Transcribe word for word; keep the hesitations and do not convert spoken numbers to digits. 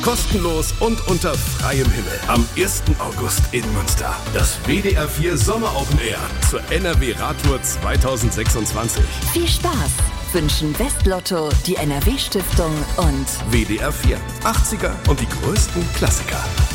Kostenlos und unter freiem Himmel. Am ersten August in Münster. Das W D R vier Sommer Open Air zur N R W Radtour zweitausendsechsundzwanzig. Viel Spaß wünschen Westlotto, die N R W Stiftung und W D R vier. achtziger und die größten Klassiker.